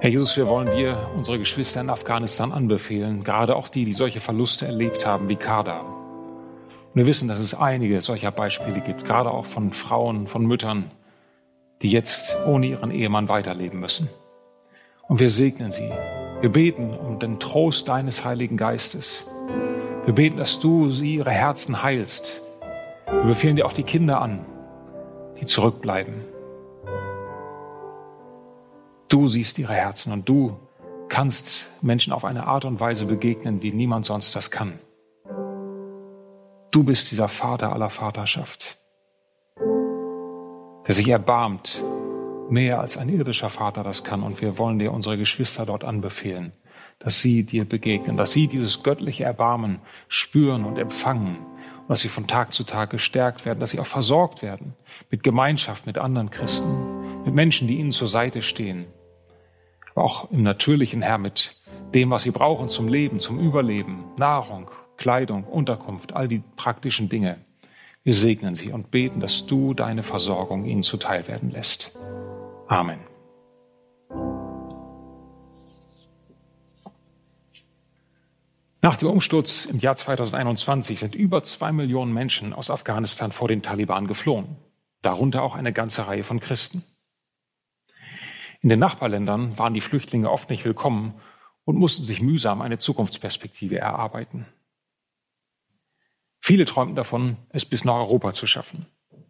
Herr Jesus, wir wollen dir unsere Geschwister in Afghanistan anbefehlen, gerade auch die, die solche Verluste erlebt haben wie Karda. Und wir wissen, dass es einige solcher Beispiele gibt, gerade auch von Frauen, von Müttern, die jetzt ohne ihren Ehemann weiterleben müssen. Und wir segnen sie. Wir beten um den Trost deines Heiligen Geistes. Wir beten, dass du sie ihre Herzen heilst. Wir befehlen dir auch die Kinder an, die zurückbleiben. Du siehst ihre Herzen und du kannst Menschen auf eine Art und Weise begegnen, wie niemand sonst das kann. Du bist dieser Vater aller Vaterschaft, der sich erbarmt, mehr als ein irdischer Vater das kann. Und wir wollen dir unsere Geschwister dort anbefehlen, dass sie dir begegnen, dass sie dieses göttliche Erbarmen spüren und empfangen und dass sie von Tag zu Tag gestärkt werden, dass sie auch versorgt werden mit Gemeinschaft, mit anderen Christen, mit Menschen, die ihnen zur Seite stehen. Aber auch im Natürlichen, Herr, mit dem, was sie brauchen zum Leben, zum Überleben, Nahrung, Kleidung, Unterkunft, all die praktischen Dinge. Wir segnen sie und beten, dass du deine Versorgung ihnen zuteil werden lässt. Amen. Nach dem Umsturz im Jahr 2021 sind über 2 Millionen Menschen aus Afghanistan vor den Taliban geflohen, darunter auch eine ganze Reihe von Christen. In den Nachbarländern waren die Flüchtlinge oft nicht willkommen und mussten sich mühsam eine Zukunftsperspektive erarbeiten. Viele träumten davon, es bis nach Europa zu schaffen.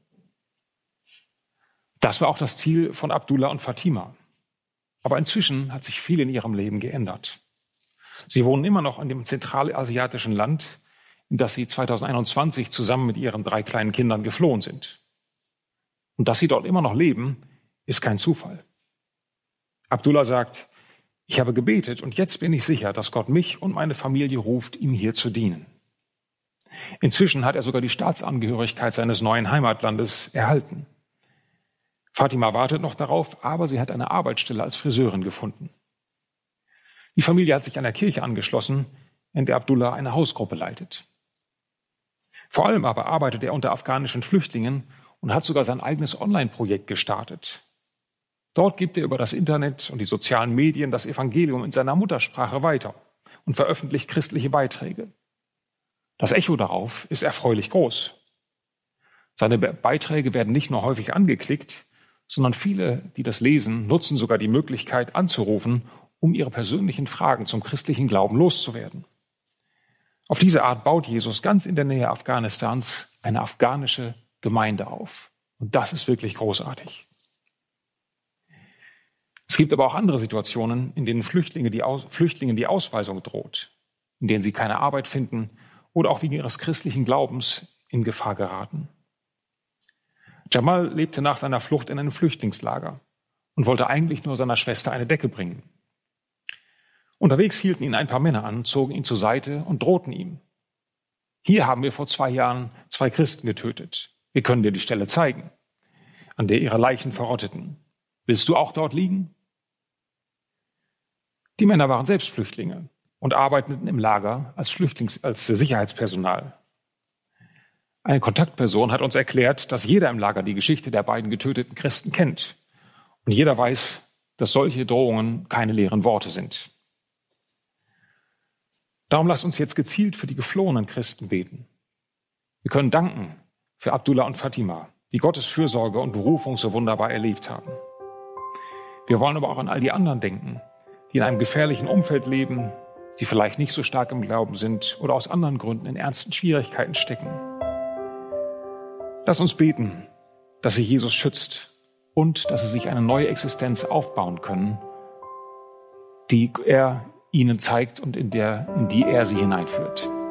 Das war auch das Ziel von Abdullah und Fatima. Aber inzwischen hat sich viel in ihrem Leben geändert. Sie wohnen immer noch in dem zentralasiatischen Land, in das sie 2021 zusammen mit ihren 3 kleinen Kindern geflohen sind. Und dass sie dort immer noch leben, ist kein Zufall. Abdullah sagt, ich habe gebetet und jetzt bin ich sicher, dass Gott mich und meine Familie ruft, ihm hier zu dienen. Inzwischen hat er sogar die Staatsangehörigkeit seines neuen Heimatlandes erhalten. Fatima wartet noch darauf, aber sie hat eine Arbeitsstelle als Friseurin gefunden. Die Familie hat sich einer Kirche angeschlossen, in der Abdullah eine Hausgruppe leitet. Vor allem aber arbeitet er unter afghanischen Flüchtlingen und hat sogar sein eigenes Online-Projekt gestartet. Dort gibt er über das Internet und die sozialen Medien das Evangelium in seiner Muttersprache weiter und veröffentlicht christliche Beiträge. Das Echo darauf ist erfreulich groß. Seine Beiträge werden nicht nur häufig angeklickt, sondern viele, die das lesen, nutzen sogar die Möglichkeit anzurufen, um ihre persönlichen Fragen zum christlichen Glauben loszuwerden. Auf diese Art baut Jesus ganz in der Nähe Afghanistans eine afghanische Gemeinde auf. Und das ist wirklich großartig. Es gibt aber auch andere Situationen, in denen Flüchtlingen die Ausweisung droht, in denen sie keine Arbeit finden oder auch wegen ihres christlichen Glaubens in Gefahr geraten. Jamal lebte nach seiner Flucht in einem Flüchtlingslager und wollte eigentlich nur seiner Schwester eine Decke bringen. Unterwegs hielten ihn ein paar Männer an, zogen ihn zur Seite und drohten ihm. Hier haben wir vor 2 Jahren 2 Christen getötet. Wir können dir die Stelle zeigen, an der ihre Leichen verrotteten. Willst du auch dort liegen? Die Männer waren selbst Flüchtlinge und arbeiteten im Lager als Sicherheitspersonal. Eine Kontaktperson hat uns erklärt, dass jeder im Lager die Geschichte der beiden getöteten Christen kennt. Und jeder weiß, dass solche Drohungen keine leeren Worte sind. Darum lasst uns jetzt gezielt für die geflohenen Christen beten. Wir können danken für Abdullah und Fatima, die Gottes Fürsorge und Berufung so wunderbar erlebt haben. Wir wollen aber auch an all die anderen denken, die in einem gefährlichen Umfeld leben, die vielleicht nicht so stark im Glauben sind oder aus anderen Gründen in ernsten Schwierigkeiten stecken. Lass uns beten, dass sie Jesus schützt und dass sie sich eine neue Existenz aufbauen können, die er ihnen zeigt und in die er sie hineinführt.